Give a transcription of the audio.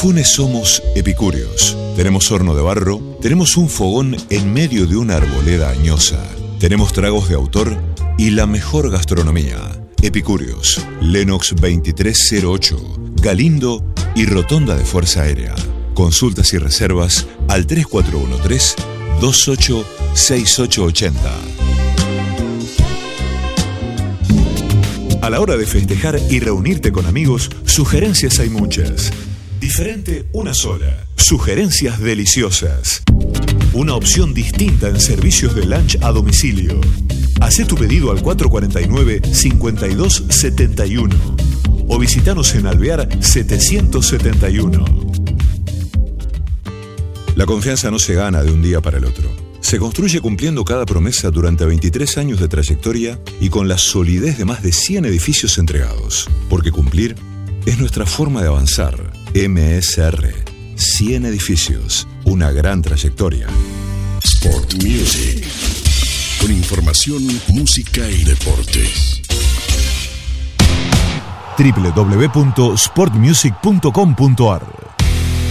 Funes somos epicúreos. Tenemos horno de barro, tenemos un fogón en medio de una arboleda añosa, tenemos tragos de autor y la mejor gastronomía. Epicúreos, Lenox 2308, Galindo y Rotonda de Fuerza Aérea. Consultas y reservas al 3413-286880. A la hora de festejar y reunirte con amigos, sugerencias hay muchas. Diferente una sola. Sugerencias deliciosas. Una opción distinta en servicios de lunch a domicilio. Hacé tu pedido al 449-5271 o visitanos en Alvear 771. La confianza no se gana de un día para el otro. Se construye cumpliendo cada promesa durante 23 años de trayectoria y con la solidez de más de 100 edificios entregados. Porque cumplir es nuestra forma de avanzar. MSR. 100 edificios. Una gran trayectoria. Sport Music. Con información, música y deportes. www.sportmusic.com.ar